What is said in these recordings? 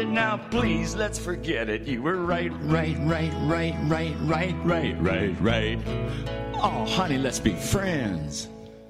it now, please, let's forget it. You were right. Oh, honey, let's be friends.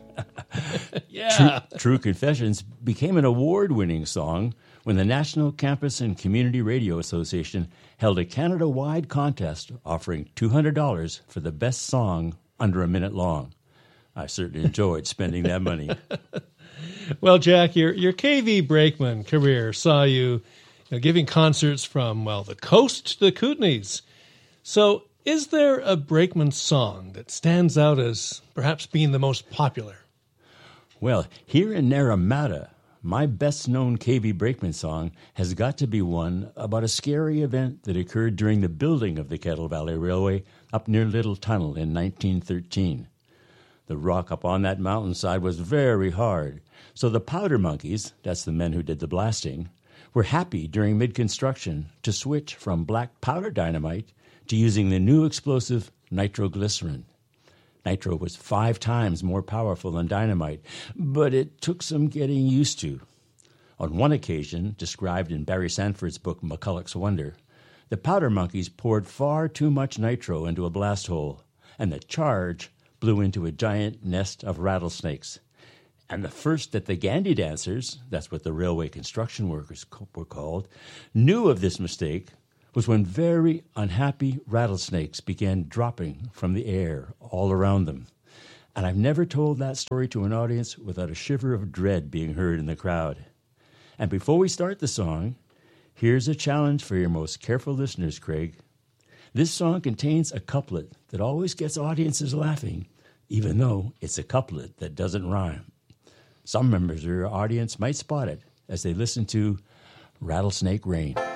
Yeah. True Confessions became an award-winning song when the National Campus and Community Radio Association held a Canada-wide contest offering $200 for the best song under a minute long. I certainly enjoyed spending that money. Well, Jack, your KV Brakeman career saw you giving concerts from, well, the coast to the Kootenays. So is there a Brakeman song that stands out as perhaps being the most popular? Well, here in Naramata, my best-known KV Brakeman song has got to be one about a scary event that occurred during the building of the Kettle Valley Railway up near Little Tunnel in 1913. The rock up on that mountainside was very hard, so the powder monkeys, that's the men who did the blasting, were happy during mid-construction to switch from black powder dynamite to using the new explosive nitroglycerin. Nitro was 5 times more powerful than dynamite, but it took some getting used to. On one occasion, described in Barry Sanford's book McCulloch's Wonder, the powder monkeys poured far too much nitro into a blast hole, and the charge blew into a giant nest of rattlesnakes. And the first that the Gandhi dancers, that's what the railway construction workers were called, knew of this mistake was when very unhappy rattlesnakes began dropping from the air all around them. And I've never told that story to an audience without a shiver of dread being heard in the crowd. And before we start the song, here's a challenge for your most careful listeners, Craig. This song contains a couplet that always gets audiences laughing, even though it's a couplet that doesn't rhyme. Some members of your audience might spot it as they listen to Rattlesnake Rain.